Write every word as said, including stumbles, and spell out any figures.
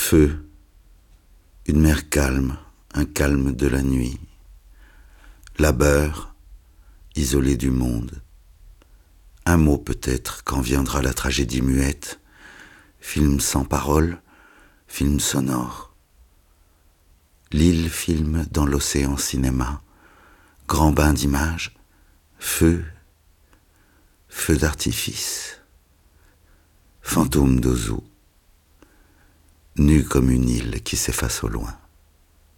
Feu, une mer calme, un calme de la nuit. Labeur, isolé du monde. Un mot peut-être quand viendra la tragédie muette. Film sans parole, film sonore. L'île filme dans l'océan cinéma. Grand bain d'images, feu, feu d'artifice. Fantôme d'Ozu, nu comme une île qui s'efface au loin.